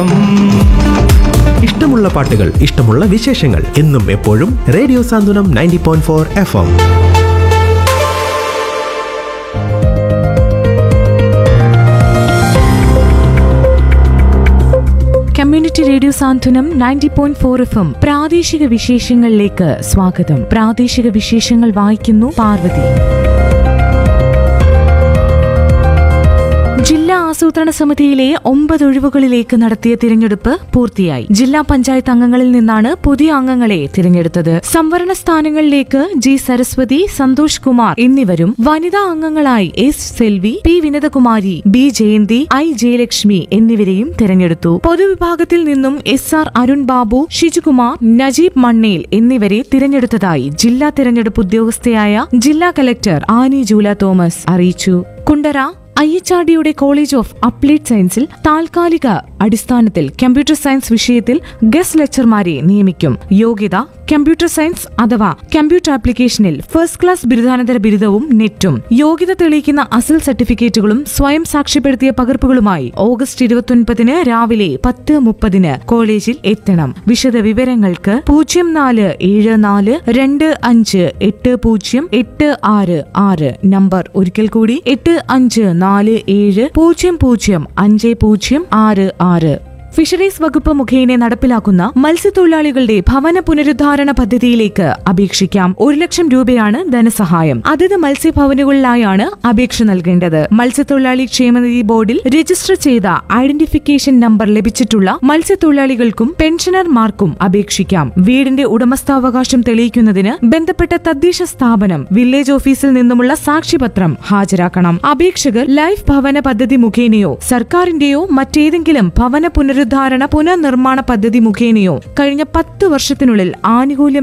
ഇഷ്ടമുള്ള പാട്ടുകൾ, ഇഷ്ടമുള്ള വിശേഷങ്ങൾ എന്നും എപ്പോഴും റേഡിയോ സാന്ത്വനം 90.4 FM. കമ്മ്യൂണിറ്റി റേഡിയോ സാന്ത്വനം 90.4 FM പ്രാദേശിക വിശേഷങ്ങളിലേക്ക് സ്വാഗതം. പ്രാദേശിക വിശേഷങ്ങൾ വായിക്കുന്നു പാർവതി. ജില്ലാ ആസൂത്രണ സമിതിയിലെ 9 ഒഴിവുകളിലേക്ക് നടത്തിയ തിരഞ്ഞെടുപ്പ് പൂർത്തിയായി. ജില്ലാ പഞ്ചായത്ത് അംഗങ്ങളിൽ നിന്നാണ് പുതിയ അംഗങ്ങളെ തിരഞ്ഞെടുത്തത്. സംവരണ സ്ഥാനങ്ങളിലേക്ക് ജി സരസ്വതി, സന്തോഷ് കുമാർ എന്നിവരും വനിതാ അംഗങ്ങളായി S Selvi, P വിനതകുമാരി, B Jayanti, I Jayalakshmi എന്നിവരെയും തിരഞ്ഞെടുത്തു. പൊതുവിഭാഗത്തിൽ നിന്നും SR അരുൺ ബാബു, ഷിജുകുമാർ, നജീബ് മണ്ണേൽ എന്നിവരെ തിരഞ്ഞെടുത്തതായി ജില്ലാ തിരഞ്ഞെടുപ്പ് ഉദ്യോഗസ്ഥയായ ജില്ലാ കലക്ടർ ആനി ജൂല തോമസ് അറിയിച്ചു. കുണ്ടറ IHRDയുടെ കോളേജ് ഓഫ് അപ്ലൈഡ് സയൻസിൽ താൽക്കാലിക അടിസ്ഥാനത്തിൽ കമ്പ്യൂട്ടർ സയൻസ് വിഷയത്തിൽ ഗസ്റ്റ് ലെക്ചർമാരെ നിയമിക്കും. യോഗ്യത കമ്പ്യൂട്ടർ സയൻസ് അഥവാ കമ്പ്യൂട്ടർ ആപ്ലിക്കേഷനിൽ ഫസ്റ്റ് ക്ലാസ് ബിരുദാനന്തര ബിരുദവും നെറ്റും. യോഗ്യത തെളിയിക്കുന്ന അസൽ സർട്ടിഫിക്കറ്റുകളും സ്വയം സാക്ഷ്യപ്പെടുത്തിയ പകർപ്പുകളുമായി ഓഗസ്റ്റ് 29 രാവിലെ 10:30 കോളേജിൽ എത്തണം. വിശദ വിവരങ്ങൾക്ക് 0472580866 നമ്പർ ഒരിക്കൽ കൂടി 8547005066. ഫിഷറീസ് വകുപ്പ് മുഖേന നടപ്പിലാക്കുന്ന മത്സ്യത്തൊഴിലാളികളുടെ ഭവന പുനരുദ്ധാരണ പദ്ധതിയിലേക്ക് അപേക്ഷിക്കാം. 1 ലക്ഷം രൂപയാണ് ധനസഹായം. അതത് മത്സ്യഭവനുകളിലായാണ് അപേക്ഷ നൽകേണ്ടത്. മത്സ്യത്തൊഴിലാളി ക്ഷേമനിധി ബോർഡിൽ രജിസ്റ്റർ ചെയ്ത ഐഡന്റിഫിക്കേഷൻ നമ്പർ ലഭിച്ചിട്ടുള്ള മത്സ്യത്തൊഴിലാളികൾക്കും പെൻഷനർമാർക്കും അപേക്ഷിക്കാം. വീടിന്റെ ഉടമസ്ഥാവകാശം തെളിയിക്കുന്നതിന് ബന്ധപ്പെട്ട തദ്ദേശ സ്ഥാപനം വില്ലേജ് ഓഫീസിൽ നിന്നുമുള്ള സാക്ഷ്യപത്രം ഹാജരാക്കണം. അപേക്ഷകർ ലൈഫ് ഭവന പദ്ധതി മുഖേനയോ സർക്കാരിന്റെയോ മറ്റേതെങ്കിലും ഭവന പുനരുദ്ധാരണ പുനർനിർമ്മാണ പദ്ധതി മുഖേനയോ കഴിഞ്ഞ 10 വർഷത്തിനുള്ളിൽ ആനുകൂല്യം